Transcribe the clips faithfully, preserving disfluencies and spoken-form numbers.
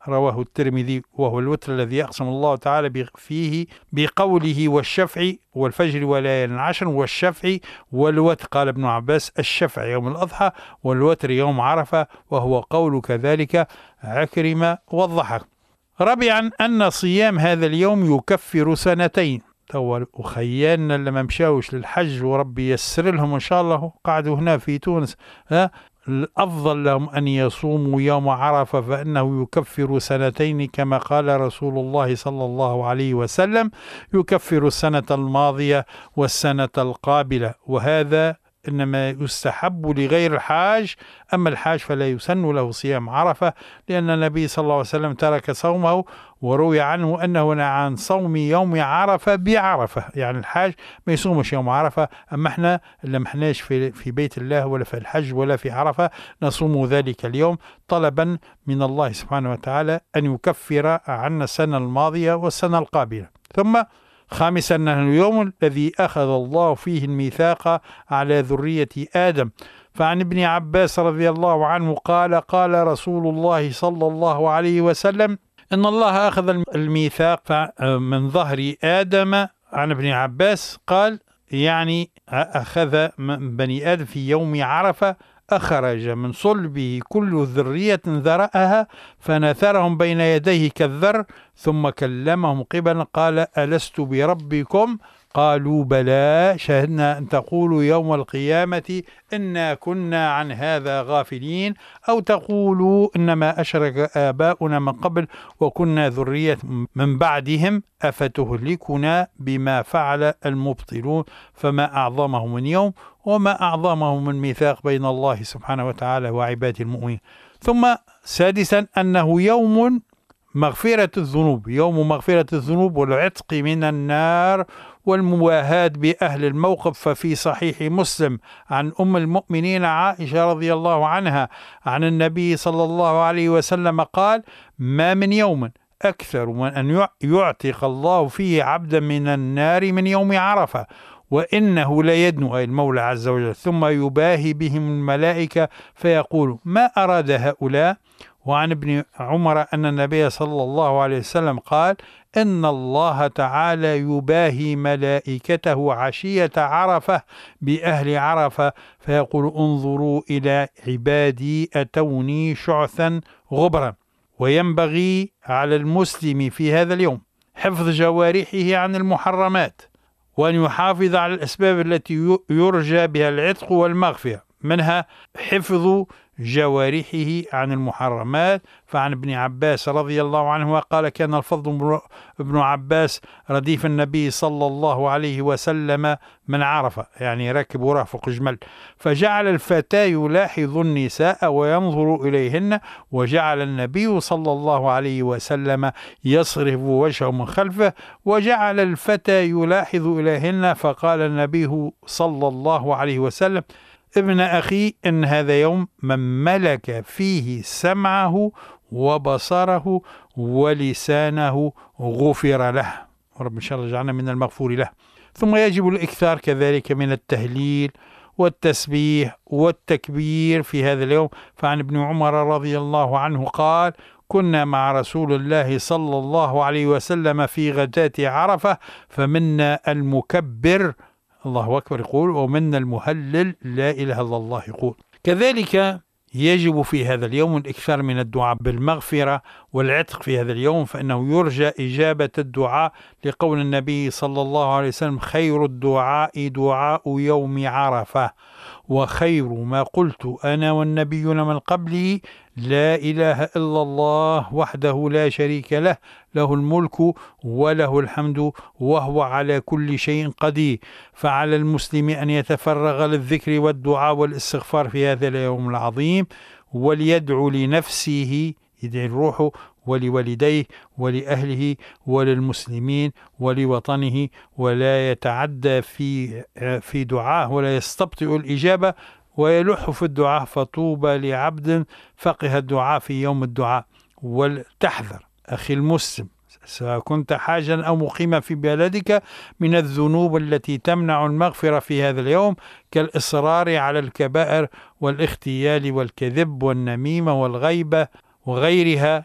رواه الترمذي، وهو الوتر الذي يقسم الله تعالى فيه بقوله والشفع والفجر وليال العشر والشفع والوتر. قال ابن عباس الشفع يوم الأضحى والوتر يوم عرفة، وهو قول كذلك عكرمة والضحك. رابعا أن صيام هذا اليوم يكفر سنتين. وخيالنا اللي ما مشاوش للحج وربي يسر لهم إن شاء الله قعدوا هنا في تونس، ها الأفضل لهم أن يصوموا يوم عرفة فإنه يكفر سنتين، كما قال رسول الله صلى الله عليه وسلم يكفر السنة الماضية والسنة القابلة. وهذا إنما يستحب لغير الحاج، أما الحاج فلا يسن له صيام عرفة، لأن النبي صلى الله عليه وسلم ترك صومه، وروي عنه أنه نهى عن صوم يوم عرفة بعرفة، يعني الحاج ما يصومش يوم عرفة. أما احنا اللي محناش في, في بيت الله ولا في الحج ولا في عرفة نصوم ذلك اليوم طلبا من الله سبحانه وتعالى أن يكفر عنا السنة الماضية والسنة القابلة. ثم خامسا أنه اليوم الذي أخذ الله فيه الميثاق على ذرية آدم. فعن ابن عباس رضي الله عنه قال قال رسول الله صلى الله عليه وسلم إن الله أخذ الميثاق من ظهر آدم. عن ابن عباس قال يعني أخذ من بني آدم في يوم عرفة، أخرج من صلبه كل ذرية ذرأها فنثرهم بين يديه كالذر، ثم كلمهم قبلا قال ألست بربكم؟ قالوا بلى شهدنا أن تقولوا يوم القيامة إنا كنا عن هذا غافلين، أو تقولوا إنما أشرك آباؤنا من قبل وكنا ذرية من بعدهم أفتهلكنا بما فعل المبطلون. فما أعظمه من يوم وما أعظمه من ميثاق بين الله سبحانه وتعالى وعباده المؤمنين. ثم سادسا أنه يوم مغفرة الذنوب، يوم مغفرة الذنوب والعتق من النار والمواهاة بأهل الموقف. ففي صحيح مسلم عن أم المؤمنين عائشة رضي الله عنها عن النبي صلى الله عليه وسلم قال ما من يوم أكثر من أن يعتق الله فيه عبدا من النار من يوم عرفة، وإنه ليدنو أي المولى عز وجل ثم يباهي بهم الملائكة فيقول ما أراد هؤلاء. وعن ابن عمر أن النبي صلى الله عليه وسلم قال إن الله تعالى يباهي ملائكته عشية عرفة بأهل عرفة فيقول انظروا إلى عبادي أتوني شعثا غبرا. وينبغي على المسلم في هذا اليوم حفظ جوارحه عن المحرمات، وأن يحافظ على الأسباب التي يرجى بها العتق والمغفرة، منها حفظ جوارحه عن المحرمات. فعن ابن عباس رضي الله عنه قال كان الفضل بن عباس رديف النبي صلى الله عليه وسلم من عرفة، يعني راكب ورافق جمل، فجعل الفتى يلاحظ النساء وينظر إليهن، وجعل النبي صلى الله عليه وسلم يصرف وجهه من خلفه، وجعل الفتى يلاحظ إليهن، فقال النبي صلى الله عليه وسلم ابن أخي إن هذا يوم من ملك فيه سمعه وبصره ولسانه غفر له، ورب إن شاء الله جعلنا من المغفور له. ثم يجب الإكثار كذلك من التهليل والتسبيح والتكبير في هذا اليوم. فعن ابن عمر رضي الله عنه قال كنا مع رسول الله صلى الله عليه وسلم في غداة عرفة فمنا المكبر الله أكبر يقول ومنا المهلل لا إله إلا الله يقول. كذلك يجب في هذا اليوم الإكثار من الدعاء بالمغفرة والعتق في هذا اليوم، فإنه يرجى إجابة الدعاء لقول النبي صلى الله عليه وسلم خير الدعاء دعاء يوم عرفة، وخير ما قلت أنا والنبيون من قبلي لا إله إلا الله وحده لا شريك له له الملك وله الحمد وهو على كل شيء قدير. فعلى المسلم أن يتفرغ للذكر والدعاء والاستغفار في هذا اليوم العظيم، وليدعو لنفسه يدعي الروح ولوالديه ولأهله وللمسلمين ولوطنه، ولا يتعدى في في دعاه ولا يستبطئ الإجابة ويلح في الدعاء. فطوبى لعبد فقه الدعاء في يوم الدعاء. ولتحذر أخي المسلم سواء كنت حاجا أو مقيما في بلدك من الذنوب التي تمنع المغفرة في هذا اليوم، كالإصرار على الكبائر والاختيال والكذب والنميمة والغيبة وغيرها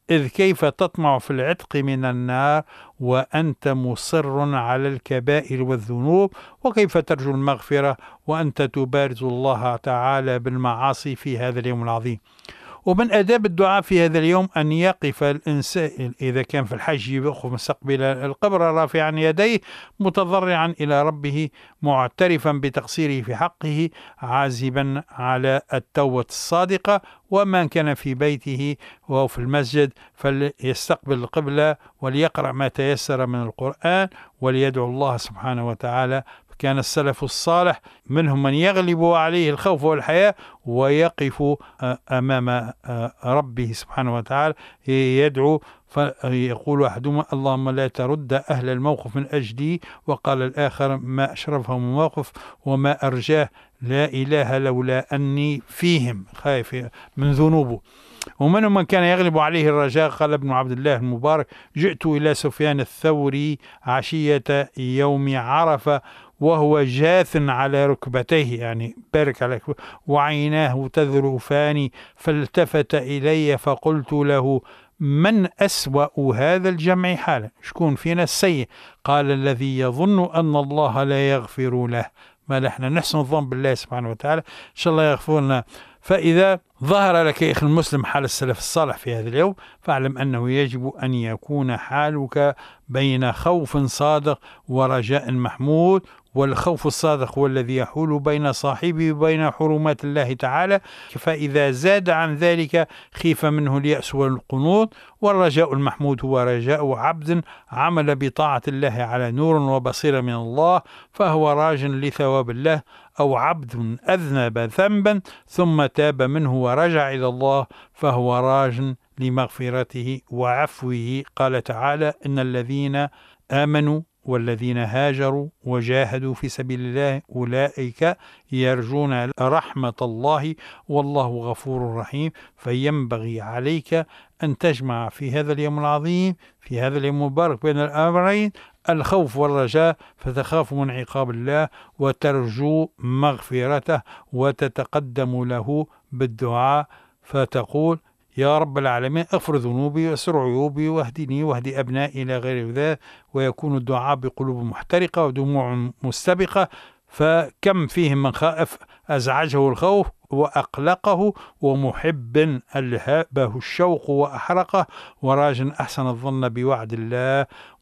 إذ كيف تطمع في العتق من النار وأنت مصر على الكبائر والذنوب، وكيف ترجو المغفرة وأنت تبارز الله تعالى بالمعاصي في هذا اليوم العظيم. ومن آداب الدعاء في هذا اليوم أن يقف الإنسان إذا كان في الحج يقف مستقبل القبر رافعا يديه متضرعا إلى ربه معترفا بتقصيره في حقه عازبا على التوبة الصادقة. ومن كان في بيته أو في المسجد فليستقبل القبلة وليقرأ ما تيسر من القرآن وليدعو الله سبحانه وتعالى. كان السلف الصالح منهم من يغلب عليه الخوف والحياء ويقف أمام ربه سبحانه وتعالى يدعو، فيقول أحدهما اللهم لا ترد أهل الموقف من أجلي، وقال الآخر ما أشرفهم الموقف وما أرجاه، لا إله لولا أني فيهم، خايف من ذنوبه. ومنهم من كان يغلب عليه الرجاء، قال ابن عبد الله المبارك جئت إلى سفيان الثوري عشية يوم عرفة وهو جاث على ركبتيه، يعني بارك على ركبتيه، وعيناه تذرفان، فالتفت إلي فقلت له من أسوأ هذا الجمع حالا، شكون فينا السيء؟ قال الذي يظن أن الله لا يغفر له. ما نحن نحسن الظن بالله سبحانه وتعالى إن شاء الله يغفر لنا. فإذا ظهر لك يا أخي المسلم حال السلف الصالح في هذا اليوم فاعلم أنه يجب أن يكون حالك بين خوف صادق ورجاء محمود، والخوف الصادق هو الذي يحول بين صاحبه وبين حرمات الله تعالى، فإذا زاد عن ذلك خيف منه اليأس والقنوط. والرجاء المحمود هو رجاء عبد عمل بطاعة الله على نور وبصيرة من الله فهو راج لثواب الله، أو عبد أذنب ذنبا ثم تاب منه ورجع إلى الله فهو راج لمغفرته وعفوه. قال تعالى إن الذين آمنوا والذين هاجروا وجاهدوا في سبيل الله أولئك يرجون رحمة الله والله غفور رحيم. فينبغي عليك أن تجمع في هذا اليوم العظيم في هذا اليوم المبارك بين الأمرين، الخوف والرجاء، فتخاف من عقاب الله وترجو مغفرته وتتقدم له بالدعاء فتقول يا رب العالمين اغفر ذنوبي واسر عيوبي واهدني واهدي أبنائي إلى غير ذلك. ويكون الدعاء بقلوب محترقة ودموع مستبقة، فكم فيهم من خائف أزعجه الخوف وأقلقه، ومحب ألهبه الشوق وأحرقه، وراج أحسن الظن بوعد الله،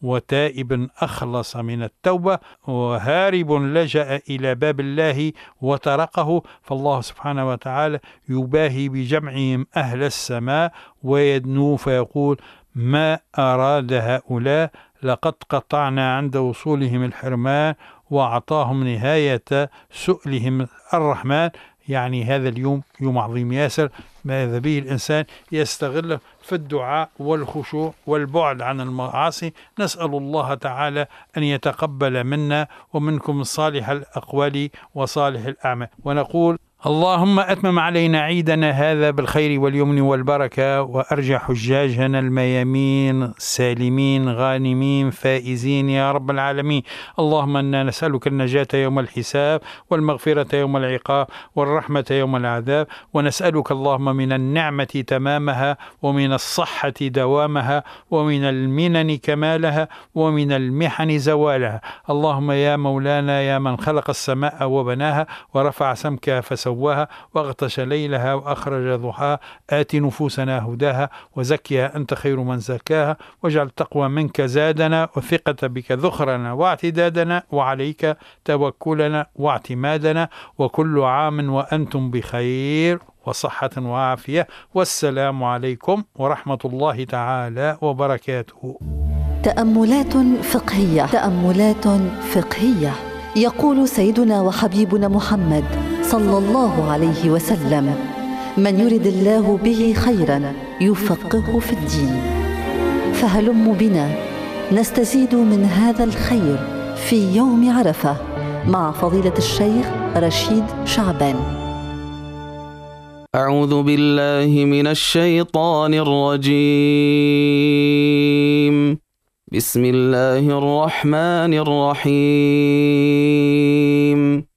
وتائب أخلص من التوبة، وهارب لجأ إلى باب الله وطرقه. فالله سبحانه وتعالى يباهي بجمعهم أهل السماء ويدنو فيقول ما أراد هؤلاء لقد قطعنا عند وصولهم الحرمان وأعطاهم نهاية سؤلهم الرحمن. يعني هذا اليوم يوم عظيم ياسر، ماذا به الإنسان يستغل في الدعاء والخشوع والبعد عن المعاصي. نسأل الله تعالى أن يتقبل منا ومنكم صالح الأقوال وصالح الأعمال، ونقول اللهم أتمم علينا عيدنا هذا بالخير واليمن والبركة، وأرجع حجاجنا الميامين سالمين غانمين فائزين يا رب العالمين. اللهم إنا نسألك النجاة يوم الحساب والمغفرة يوم العقاب والرحمة يوم العذاب، ونسألك اللهم من النعمة تمامها ومن الصحة دوامها ومن المنن كمالها ومن المحن زوالها. اللهم يا مولانا يا من خلق السماء وبناها ورفع سمكها فسواها واغطش ليلها وأخرج ضحاها، آت نفوسنا هداها وزكها أنت خير من زكاها، واجعل التقوى منك زادنا والثقة بك ذخرنا واعتدادنا، وعليك توكلنا واعتمادنا، وكل عام وأنتم بخير وصحة وعافية، والسلام عليكم ورحمة الله تعالى وبركاته. تأملات فقهية تأملات فقهية يقول سيدنا وحبيبنا محمد صلى الله عليه وسلم من يرد الله به خيرا يفقهه في الدين. فهلم بنا نستزيد من هذا الخير في يوم عرفة مع فضيلة الشيخ رشيد شعبان. أعوذ بالله من الشيطان الرجيم. بسم الله الرحمن الرحيم.